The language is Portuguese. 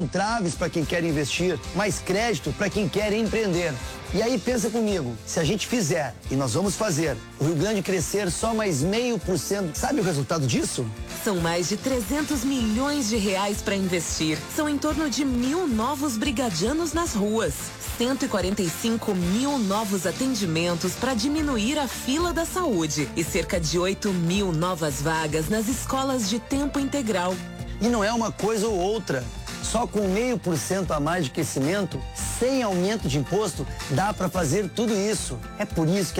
entraves para quem quer investir, mais crédito para quem quer empreender. E aí pensa comigo, se a gente fizer, e nós vamos fazer, o Rio Grande crescer só mais 0,5%, sabe o resultado disso? São mais de 300 milhões de reais para investir. São em torno de 1.000 novos brigadianos nas ruas. 145 mil novos atendimentos para diminuir a fila da saúde. E cerca de 8 mil novas vagas nas escolas de tempo integral. E não é uma coisa ou outra. Só com 0,5% a mais de crescimento, sem aumento de imposto, dá para fazer tudo isso. É por isso que